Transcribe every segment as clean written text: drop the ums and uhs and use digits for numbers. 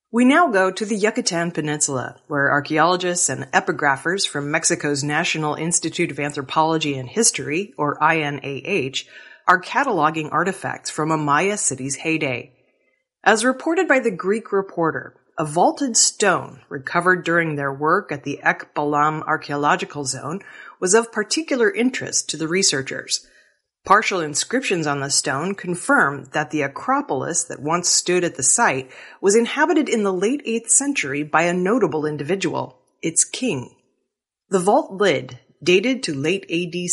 We now go to the Yucatan Peninsula, where archaeologists and epigraphers from Mexico's National Institute of Anthropology and History, or INAH, are cataloging artifacts from a Maya city's heyday. As reported by the Greek Reporter, a vaulted stone recovered during their work at the Ekbalam archaeological zone was of particular interest to the researchers. Partial inscriptions on the stone confirm that the Acropolis that once stood at the site was inhabited in the late 8th century by a notable individual, its king. The vault lid, dated to late AD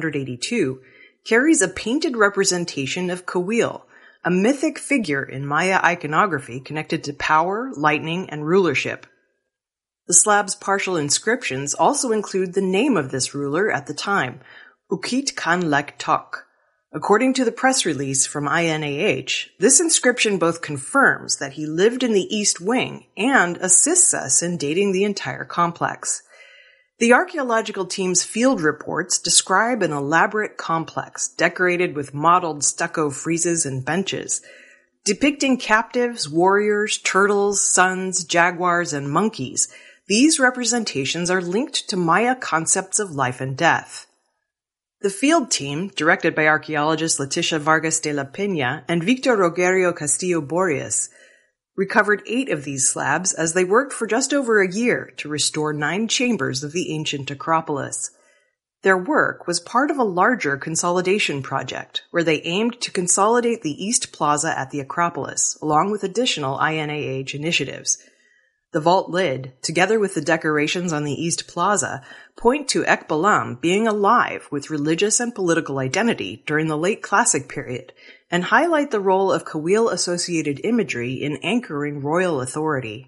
782, carries a painted representation of Kawil, a mythic figure in Maya iconography connected to power, lightning, and rulership. The slab's partial inscriptions also include the name of this ruler at the time, Ukit Kan Lek Tok. According to the press release from INAH, this inscription both confirms that he lived in the East Wing and assists us in dating the entire complex. The archaeological team's field reports describe an elaborate complex decorated with modeled stucco friezes and benches, depicting captives, warriors, turtles, suns, jaguars, and monkeys. These representations are linked to Maya concepts of life and death. The field team, directed by archaeologists Leticia Vargas de la Peña and Victor Rogerio Castillo Borges, recovered 8 of these slabs as they worked for just over a year to restore 9 chambers of the ancient Acropolis. Their work was part of a larger consolidation project, where they aimed to consolidate the East Plaza at the Acropolis, along with additional INAH initiatives. The vault lid, together with the decorations on the East Plaza, point to Ekbalam being alive with religious and political identity during the late Classic period, and highlight the role of Kawil-associated imagery in anchoring royal authority.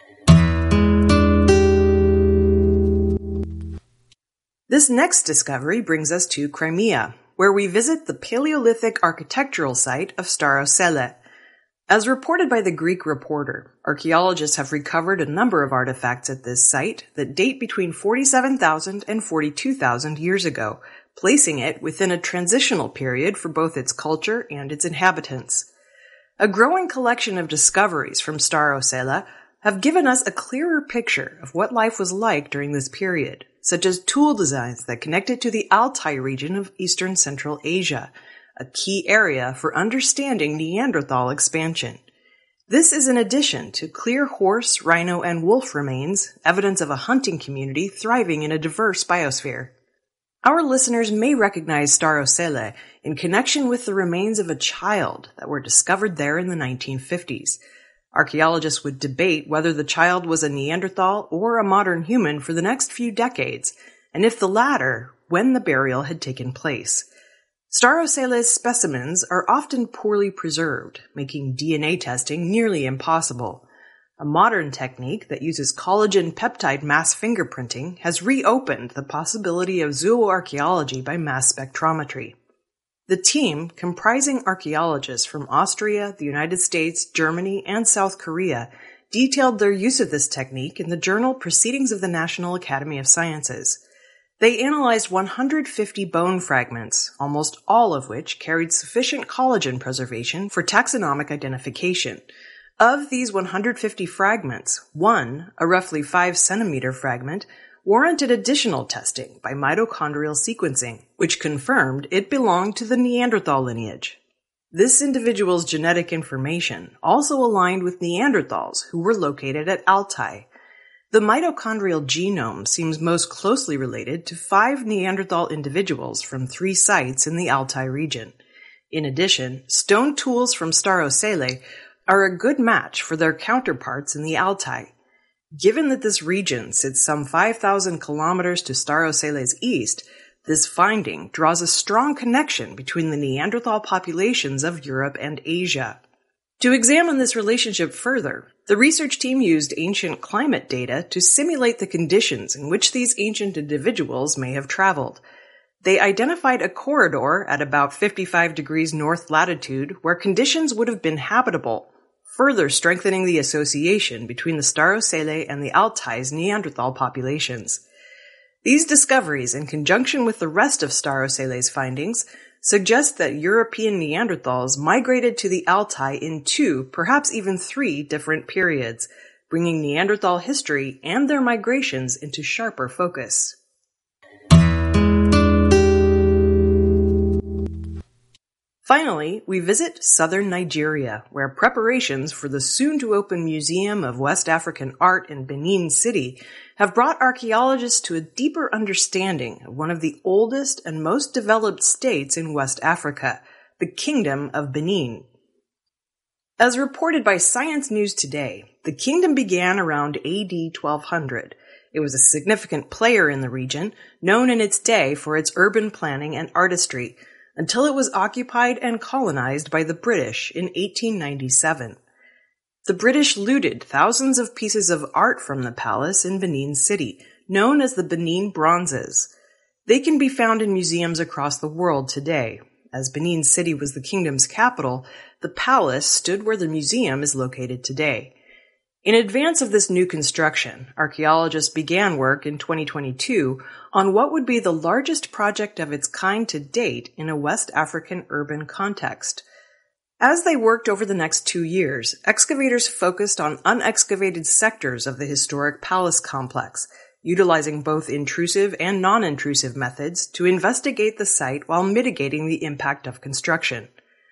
This next discovery brings us to Crimea, where we visit the Paleolithic architectural site of Starosele. As reported by the Greek Reporter, archaeologists have recovered a number of artifacts at this site that date between 47,000 and 42,000 years ago, placing it within a transitional period for both its culture and its inhabitants. A growing collection of discoveries from Starosele have given us a clearer picture of what life was like during this period, such as tool designs that connect it to the Altai region of eastern Central Asia, a key area for understanding Neanderthal expansion. This is in addition to clear horse, rhino, and wolf remains, evidence of a hunting community thriving in a diverse biosphere. Our listeners may recognize Starosele in connection with the remains of a child that were discovered there in the 1950s. Archaeologists would debate whether the child was a Neanderthal or a modern human for the next few decades, and if the latter, when the burial had taken place. Starosele's specimens are often poorly preserved, making DNA testing nearly impossible. A modern technique that uses collagen peptide mass fingerprinting has reopened the possibility of zooarchaeology by mass spectrometry. The team, comprising archaeologists from Austria, the United States, Germany, and South Korea, detailed their use of this technique in the journal Proceedings of the National Academy of Sciences. They analyzed 150 bone fragments, almost all of which carried sufficient collagen preservation for taxonomic identification. Of these 150 fragments, one, a roughly 5-centimeter fragment, warranted additional testing by mitochondrial sequencing, which confirmed it belonged to the Neanderthal lineage. This individual's genetic information also aligned with Neanderthals who were located at Altai. The mitochondrial genome seems most closely related to 5 Neanderthal individuals from 3 sites in the Altai region. In addition, stone tools from Starosele are a good match for their counterparts in the Altai. Given that this region sits some 5,000 kilometers to Starosele's east, this finding draws a strong connection between the Neanderthal populations of Europe and Asia. To examine this relationship further, the research team used ancient climate data to simulate the conditions in which these ancient individuals may have traveled. They identified a corridor at about 55 degrees north latitude where conditions would have been habitable, further strengthening the association between the Starosele and the Altai's Neanderthal populations. These discoveries, in conjunction with the rest of Starosele's findings, suggests that European Neanderthals migrated to the Altai in 2, perhaps even 3 different periods, bringing Neanderthal history and their migrations into sharper focus. Finally, we visit southern Nigeria, where preparations for the soon-to-open Museum of West African Art in Benin City have brought archaeologists to a deeper understanding of one of the oldest and most developed states in West Africa, the Kingdom of Benin. As reported by Science News Today, the kingdom began around AD 1200. It was a significant player in the region, known in its day for its urban planning and artistry, until it was occupied and colonized by the British in 1897. The British looted thousands of pieces of art from the palace in Benin City, known as the Benin Bronzes. They can be found in museums across the world today. As Benin City was the kingdom's capital, the palace stood where the museum is located today. In advance of this new construction, archaeologists began work in 2022 on what would be the largest project of its kind to date in a West African urban context. As they worked over the next 2 years, excavators focused on unexcavated sectors of the historic palace complex, utilizing both intrusive and non-intrusive methods to investigate the site while mitigating the impact of construction.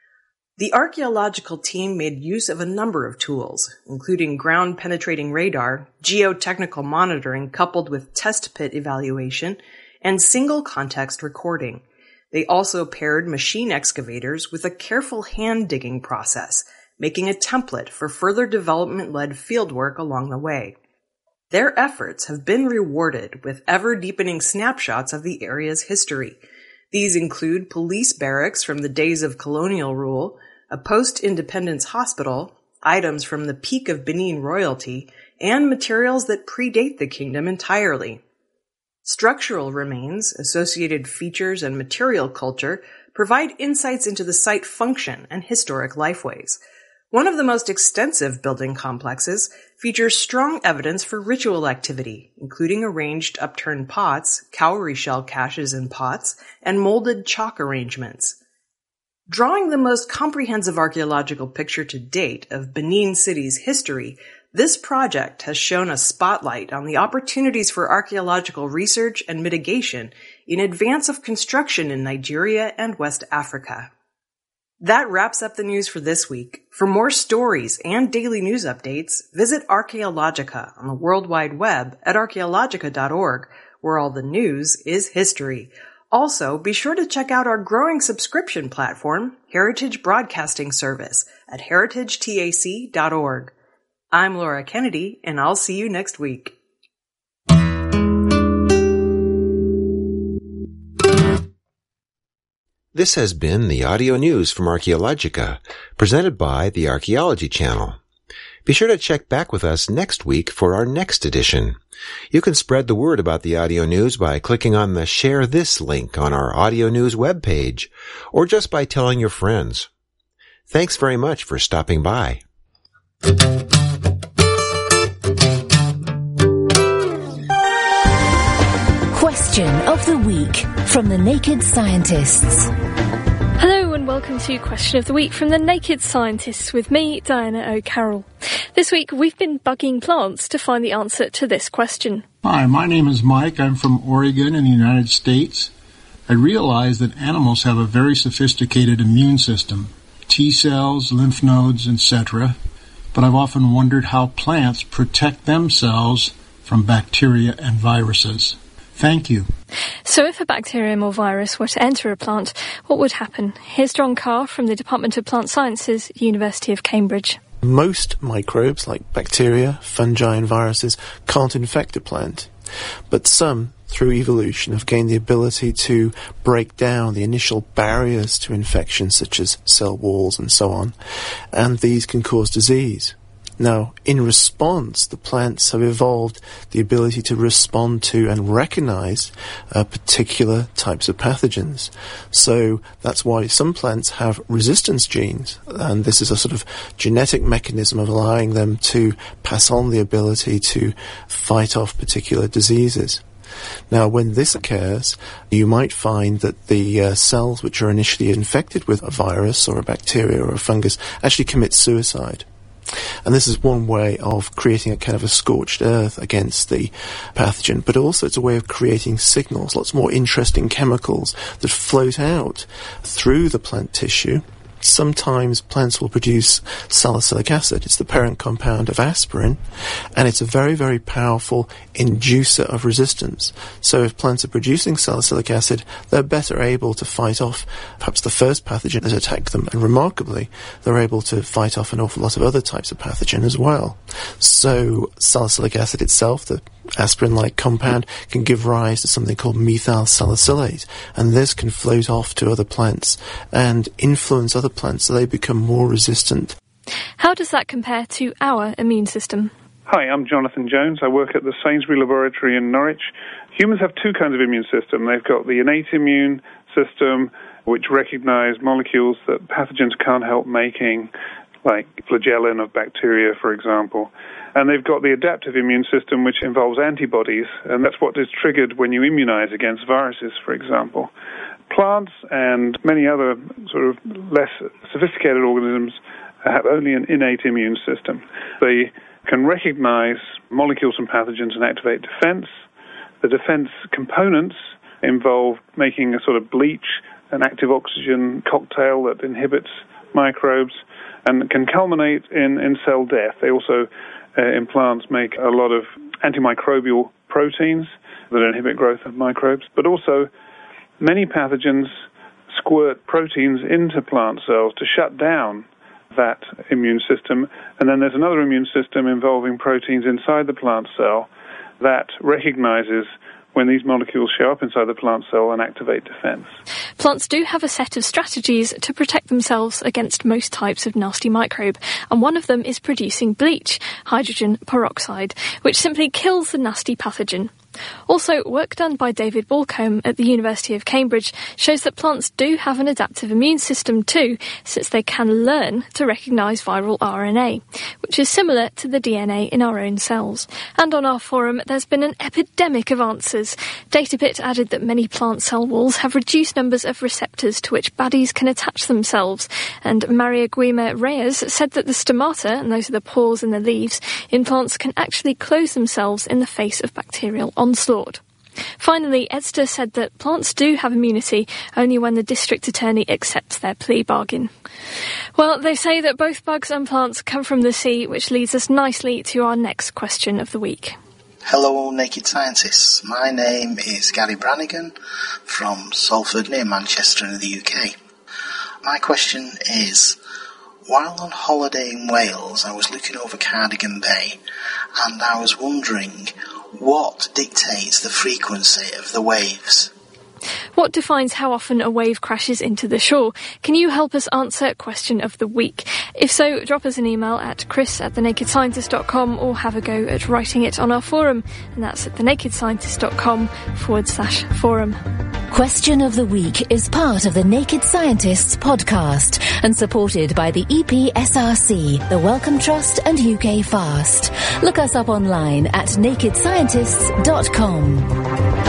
The archaeological team made use of a number of tools, including ground-penetrating radar, geotechnical monitoring coupled with test pit evaluation, and single-context recording. They also paired machine excavators with a careful hand-digging process, making a template for further development-led fieldwork along the way. Their efforts have been rewarded with ever-deepening snapshots of the area's history. These include police barracks from the days of colonial rule, a post-independence hospital, items from the peak of Benin royalty, and materials that predate the kingdom entirely. Structural remains, associated features, and material culture provide insights into the site function and historic lifeways. One of the most extensive building complexes features strong evidence for ritual activity, including arranged upturned pots, cowrie shell caches in pots, and molded chalk arrangements. Drawing the most comprehensive archaeological picture to date of Benin City's history, this project has shone a spotlight on the opportunities for archaeological research and mitigation in advance of construction in Nigeria and West Africa. That wraps up the news for this week. For more stories and daily news updates, visit Archaeologica on the World Wide Web at archaeologica.org, where all the news is history. Also, be sure to check out our growing subscription platform, Heritage Broadcasting Service, at heritagetac.org. I'm Laura Kennedy, and I'll see you next week. This has been the audio news from Archaeologica, presented by the Archaeology Channel. Be sure to check back with us next week for our next edition. You can spread the word about the audio news by clicking on the Share This link on our audio news webpage, or just by telling your friends. Thanks very much for stopping by. Question of the Week from the Naked Scientists. Hello and welcome to Question of the Week from the Naked Scientists with me, Diana O'Carroll. This week we've been bugging plants to find the answer to this question. Hi, my name is Mike. I'm from Oregon in the United States. I realize that animals have a very sophisticated immune system, T cells, lymph nodes, etc. But I've often wondered how plants protect themselves from bacteria and viruses. Thank you. So if a bacterium or virus were to enter a plant, what would happen? Here's John Carr from the Department of Plant Sciences, University of Cambridge. Most microbes, like bacteria, fungi and viruses, can't infect a plant. But some, through evolution, have gained the ability to break down the initial barriers to infection, such as cell walls and so on, and these can cause disease. Now, in response, the plants have evolved the ability to respond to and recognize particular types of pathogens. So that's why some plants have resistance genes, and this is a sort of genetic mechanism of allowing them to pass on the ability to fight off particular diseases. Now, when this occurs, you might find that the cells which are initially infected with a virus or a bacteria or a fungus actually commit suicide. And this is one way of creating a kind of a scorched earth against the pathogen, but also it's a way of creating signals, lots more interesting chemicals that float out through the plant tissue. Sometimes plants will produce salicylic acid. It's the parent compound of aspirin, and it's a very, very powerful inducer of resistance. So if plants are producing salicylic acid, they're better able to fight off perhaps the first pathogen that attacked them, and remarkably, they're able to fight off an awful lot of other types of pathogen as well. So salicylic acid itself, the aspirin-like compound, can give rise to something called methyl salicylate, and this can float off to other plants and influence other plants so they become more resistant. How does that compare to our immune system? Hi, I'm Jonathan Jones. I work at the Sainsbury Laboratory in Norwich. Humans have two kinds of immune system. They've got the innate immune system, which recognize molecules that pathogens can't help making, like flagellin of bacteria, for example. And they've got the adaptive immune system, which involves antibodies, and that's what is triggered when you immunize against viruses, for example. Plants and many other sort of less sophisticated organisms have only an innate immune system. They can recognize molecules and pathogens and activate defense. The defense components involve making a sort of bleach, an active oxygen cocktail that inhibits microbes and can culminate in cell death. They also, in plants, make a lot of antimicrobial proteins that inhibit growth of microbes, but also many pathogens squirt proteins into plant cells to shut down that immune system. And then there's another immune system involving proteins inside the plant cell that recognizes when these molecules show up inside the plant cell and activate defense. Plants do have a set of strategies to protect themselves against most types of nasty microbe, and one of them is producing bleach, hydrogen peroxide, which simply kills the nasty pathogen. Also, work done by David Balcombe at the University of Cambridge shows that plants do have an adaptive immune system too, since they can learn to recognise viral RNA, which is similar to the DNA in our own cells. And on our forum, there's been an epidemic of answers. Datapit added that many plant cell walls have reduced numbers of receptors to which baddies can attach themselves. And Maria Guima Reyes said that the stomata, and those are the pores in the leaves, in plants can actually close themselves in the face of bacterial onslaught. Finally, Edster said that plants do have immunity only when the district attorney accepts their plea bargain. Well, they say that both bugs and plants come from the sea, which leads us nicely to our next question of the week. Hello, Naked Scientists. My name is Gary Brannigan from Salford near Manchester in the UK. My question is, while on holiday in Wales, I was looking over Cardigan Bay and I was wondering what dictates the frequency of the waves. What defines how often a wave crashes into the shore? Can you help us answer question of the week? If so, drop us an email at chris@thenakedscientist.com or have a go at writing it on our forum, and that's at thenakedscientist.com/forum. Question of the Week is part of the Naked Scientists podcast and supported by the EPSRC, the Wellcome Trust and UK Fast. Look us up online at nakedscientists.com.